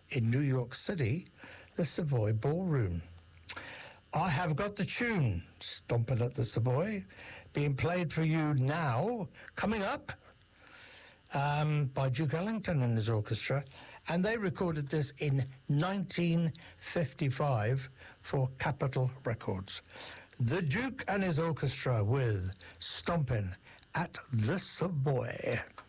in New York City, the Savoy Ballroom. I have got the tune, Stompin' at the Savoy, being played for you now, coming up, by Duke Ellington and his orchestra, and they recorded this in 1955 for Capitol Records. The Duke and his orchestra with Stompin' at the Savoy.